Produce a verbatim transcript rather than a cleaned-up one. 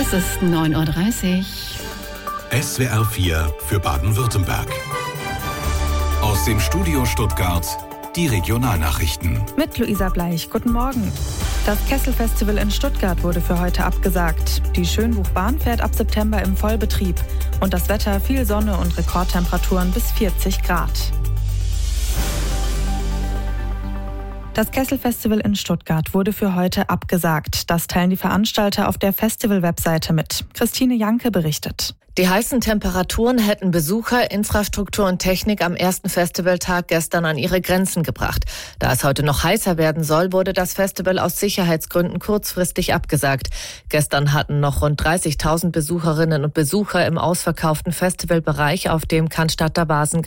Es ist neun Uhr dreißig. S W R vier für Baden-Württemberg. Aus dem Studio Stuttgart die Regionalnachrichten. Mit Luisa Bleich. Guten Morgen. Das Kessel-Festival in Stuttgart wurde für heute abgesagt. Die Schönbuchbahn fährt ab September im Vollbetrieb. Und das Wetter, viel Sonne und Rekordtemperaturen bis vierzig Grad. Das Kessel-Festival in Stuttgart wurde für heute abgesagt. Das teilen die Veranstalter auf der Festival-Webseite mit. Christine Janke berichtet. Die heißen Temperaturen hätten Besucher, Infrastruktur und Technik am ersten Festivaltag gestern an ihre Grenzen gebracht. Da es heute noch heißer werden soll, wurde das Festival aus Sicherheitsgründen kurzfristig abgesagt. Gestern hatten noch rund dreißigtausend Besucherinnen und Besucher im ausverkauften Festivalbereich auf dem Cannstatter Vasen